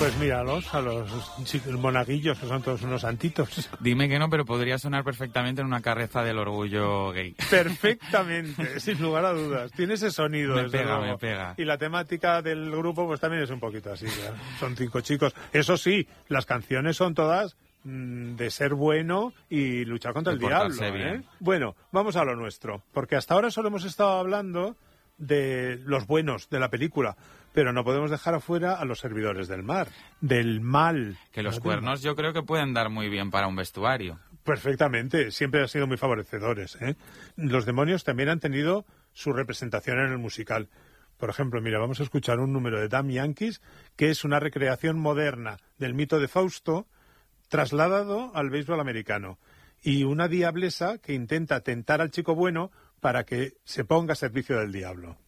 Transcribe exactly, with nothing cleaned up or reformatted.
Pues míralos, a los chicos monaguillos, que son todos unos santitos. Dime que no, pero podría sonar perfectamente en una carreza del orgullo gay. Perfectamente, sin lugar a dudas. Tiene ese sonido. Me pega, luego. me pega. Y la temática del grupo pues también es un poquito así. ¿Ya? Son cinco chicos. Eso sí, las canciones son todas mmm, de ser bueno y luchar contra de el diablo. bien. ¿eh? Bueno, vamos a lo nuestro. Porque hasta ahora solo hemos estado hablando de los buenos de la película, pero no podemos dejar afuera a los servidores del mar, del mal. Que los cuernos yo creo que pueden dar muy bien para un vestuario. Perfectamente, siempre han sido muy favorecedores, ¿eh? Los demonios también han tenido su representación en el musical. Por ejemplo, mira, vamos a escuchar un número de Damn Yankees, que es una recreación moderna del mito de Fausto, trasladado al béisbol americano. Y una diablesa que intenta tentar al chico bueno para que se ponga a servicio del diablo.